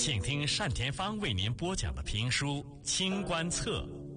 请听单田芳为您播讲的评书《清官侧》。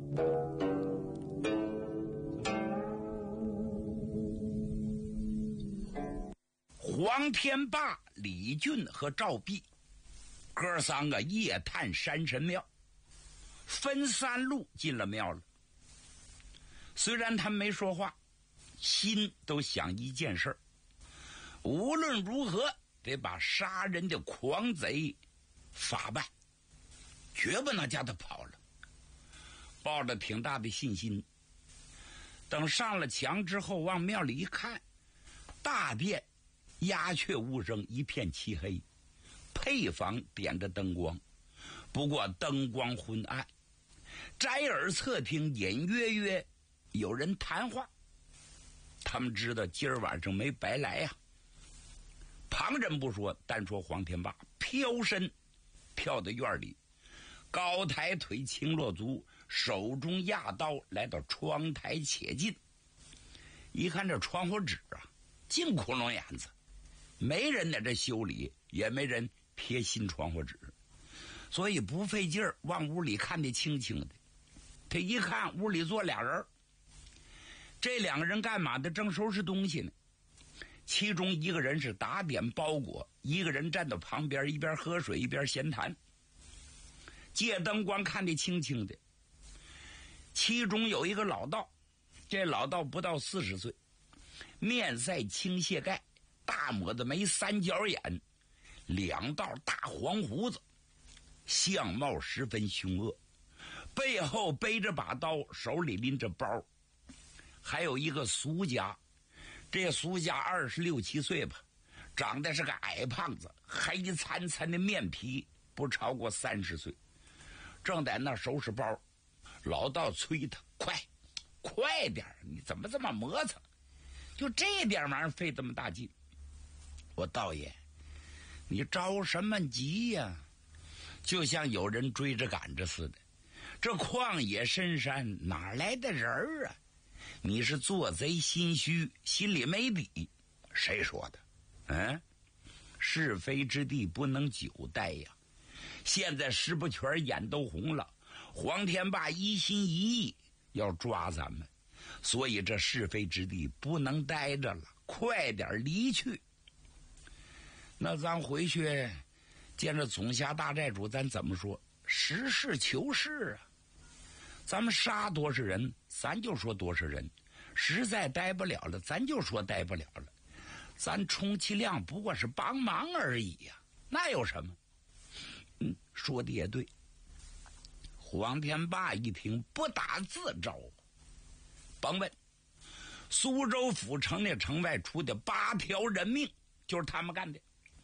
黄天霸、李俊和赵弼哥三个夜探山神庙，分三路进了庙了。虽然他们没说话，心都想一件事儿，无论如何得把杀人的狂贼法办，绝不能叫他跑了。抱着挺大的信心，等上了墙之后，往庙里一看，大殿鸦雀无声，一片漆黑，配房点着灯光，不过灯光昏暗，摘耳侧听，隐约约有人谈话。他们知道今儿晚上没白来呀。旁人不说，单说黄天霸飘身跳到院里，高抬腿，轻落足，手中压刀来到窗台且进。一看这窗户纸啊，净窟窿眼子，没人在这修理，也没人贴新窗户纸，所以不费劲儿，往屋里看得清清的。他一看屋里坐俩人，这两个人干嘛的？正收拾东西呢。其中一个人是打点包裹，一个人站到旁边，一边喝水一边闲谈。借灯光看得清清的。其中有一个老道，这老道不到40岁，面赛青蟹盖，大抹子眉，三角眼，两道大黄胡子，相貌十分凶恶，背后背着把刀，手里拎着包。还有一个俗家，这俗家26、7岁吧，长得是个矮胖子，黑惨惨的面皮，不超过30岁，正在那收拾包。老道催他，快点，你怎么这么磨蹭？就这点玩意儿费这么大劲。我道爷，你着什么急呀？就像有人追着赶着似的。这旷野深山哪来的人儿啊？你是做贼心虚，心里没底。谁说的？是非之地不能久待呀。现在石不全眼都红了，黄天霸一心一意要抓咱们，所以这是非之地不能待着了，快点离去。那咱回去见着总辖大寨主，咱怎么说？实事求是啊。咱们杀多少人，咱就说多少人，实在待不了了，咱就说待不了了。咱充其量不过是帮忙而已呀，那有什么？说的也对。黄天霸一听，不打自招。甭问，苏州府城内城外出的8条人命就是他们干的。